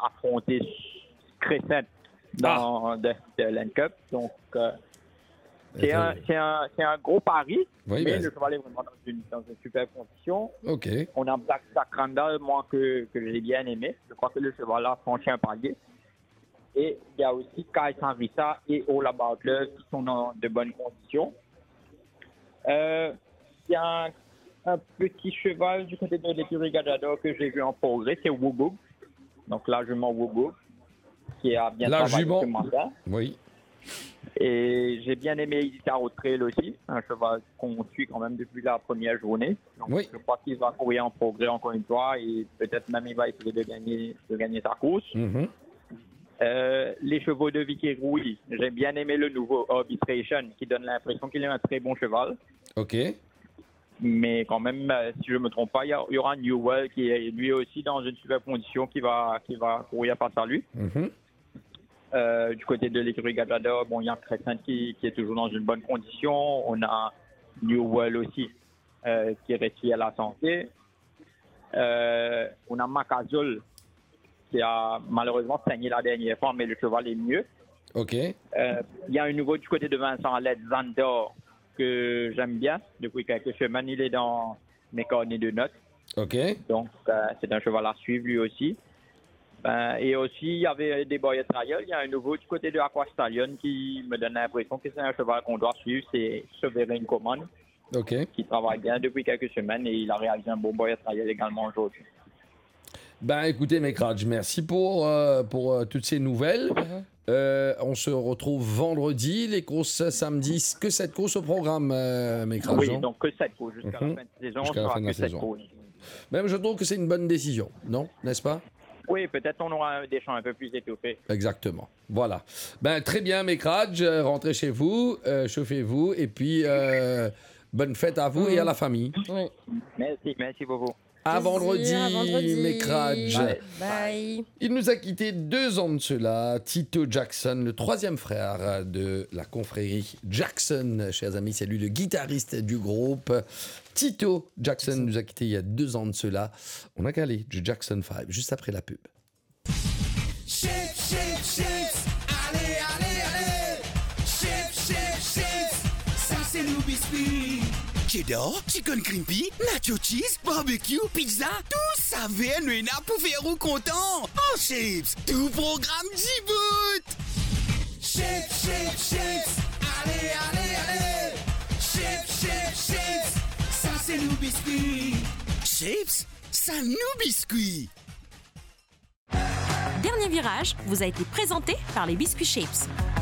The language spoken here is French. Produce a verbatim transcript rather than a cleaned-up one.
affronté Crescent dans ah. de, de l'N Cup. Donc, euh, c'est, un, c'est, un, c'est un gros pari, oui, mais ben... le cheval est vraiment dans une, dans une super condition. Okay. On a Black Sacranda, moi, que, que j'ai bien aimé. Je crois que le cheval a franchi un palier. Et il y a aussi Kai Sanrisa et All About Love qui sont dans de bonnes conditions. Euh, il y a un, un petit cheval du côté de l'écurie Gadador que j'ai vu en progrès, c'est Wubub. Donc, la jument Wubub, qui a bien la travaillé jument. ce matin. Oui. Et j'ai bien aimé Isitaro Trail aussi, un cheval qu'on suit quand même depuis la première journée. Donc, oui. Je crois qu'il va courir en progrès encore une fois et peut-être même il va essayer de gagner, de gagner sa course. Mm-hmm. Euh, les chevaux de Vicky Rouy, j'ai bien aimé le nouveau Arbitration qui donne l'impression qu'il est un très bon cheval. OK. Mais quand même, si je ne me trompe pas, il y, y aura Newell qui est lui aussi dans une super condition qui va, qui va courir face à lui. Mm-hmm. Euh, du côté de l'écurie Gadador, bon, il y a Crescent qui, qui est toujours dans une bonne condition. On a Newell aussi euh, qui est resté à la santé. Euh, on a Macazol qui a malheureusement saigné la dernière fois, mais le cheval est mieux. OK. Euh, il y a un nouveau du côté de Vincent Alette, Zandor, que j'aime bien. Depuis quelques semaines, il est dans mes carnets de notes. OK. Donc, euh, c'est un cheval à suivre lui aussi. Euh, et aussi, il y avait des Boyet Trial. Il y a un nouveau du côté de Aqua Stallion qui me donne l'impression que c'est un cheval qu'on doit suivre. C'est Sovereign Command. OK. Qui travaille bien depuis quelques semaines et il a réalisé un bon Boyet Trial également aujourd'hui. Ben, écoutez, Mecradj, merci pour, euh, pour euh, toutes ces nouvelles. Uh-huh. Euh, on se retrouve vendredi, les courses samedi. Que cette course au programme, euh, Mecradj? Oui, donc que cette course jusqu'à uh-huh. la fin de saison. Jusqu'à la fin de la saison. Même je trouve que c'est une bonne décision, non? N'est-ce pas? Oui, peut-être on aura des champs un peu plus étoffés. Exactement. Voilà. Ben, très bien, Mecradj. Rentrez chez vous, euh, chauffez-vous, et puis euh, bonne fête à vous mmh. et à la famille. Oui. Merci, merci beaucoup. À vendredi, à vendredi. Mecradj. Bye. Bye. Il nous a quitté deux ans de cela. Tito Jackson, le troisième frère de la confrérie Jackson. Chers amis, c'est lui le guitariste du groupe. Tito Jackson, Jackson nous a quitté il y a deux ans de cela. On a calé du Jackson cinq juste après la pub. Chips, chips, chips. Allez, allez, allez. Chips, chips, chips. Ça, c'est nos biscuits. Cheddar, chicken crimpy, nacho cheese, barbecue, pizza, tout ça vient nous pour faire vous content. En chips, tout programme dix bouts. Chips, chips, chips. Allez, allez, allez. Chips, chips, chips. Ça, c'est nos biscuits. Chips, ça nous biscuits. Dernier virage vous a été présenté par les biscuits Chips.